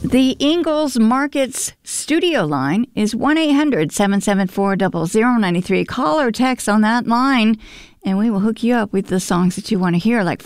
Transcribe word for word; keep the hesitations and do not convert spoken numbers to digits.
The Ingalls Markets studio line is one eight hundred seven seven four zero zero nine three. Call or text on that line, and we will hook you up with the songs that you want to hear, like